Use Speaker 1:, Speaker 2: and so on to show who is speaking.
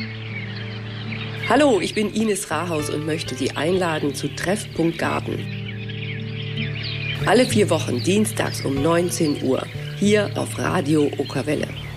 Speaker 1: Hallo, ich bin Ines Rahaus und möchte Sie einladen zu Treffpunkt Garten. Alle 4 Wochen dienstags um 19 Uhr hier auf Radio Okerwelle.